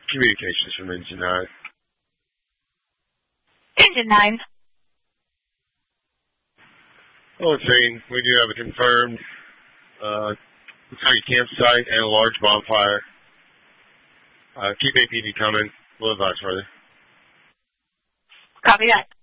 Communications from Engine 9. Engine 9. Well, saying we do have a confirmed campsite and a large bonfire. Keep APD coming. We'll advise further. Copy that.